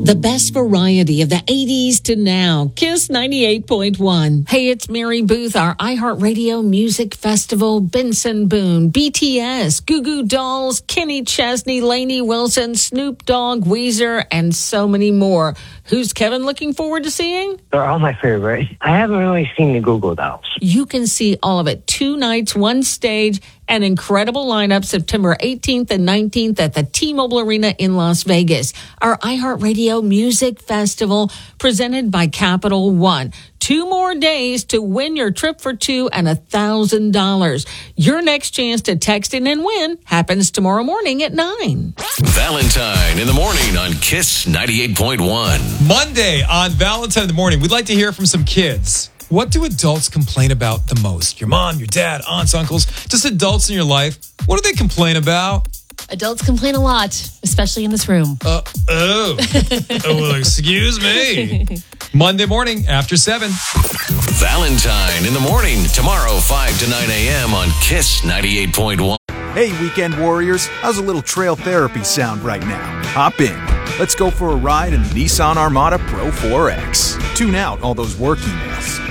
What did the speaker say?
The best variety of the 80s to now. Kiss 98.1. Hey, it's Mary Booth. Our iHeartRadio Music Festival, Benson Boone, BTS, Goo Goo Dolls, Kenny Chesney, Lainey Wilson, Snoop Dogg, Weezer, and so many more. Who's Kevin looking forward to seeing? They're all my favorite. I haven't really seen the Goo Goo Dolls. You can see all of it. 2 nights, 1 stage, an incredible lineup September 18th and 19th at the T-Mobile Arena in Las Vegas. Our iHeartRadio Music Festival presented by Capital One. 2 more days to win your trip for 2 and $1,000. Your next chance to text in and win happens tomorrow morning at 9. Valentine in the morning on Kiss 98.1. Monday on Valentine in the morning, we'd like to hear from some kids. What do adults complain about the most? Your mom, your dad, aunts, uncles, just adults in your life. What do they complain about? Adults complain a lot, especially in this room. Well, excuse me. Monday morning after 7. Valentine in the morning, tomorrow 5 to 9 a.m. on Kiss 98.1. Hey, weekend warriors, how's a little trail therapy sound right now? Hop in. Let's go for a ride in the Nissan Armada Pro 4X. Tune out all those work emails.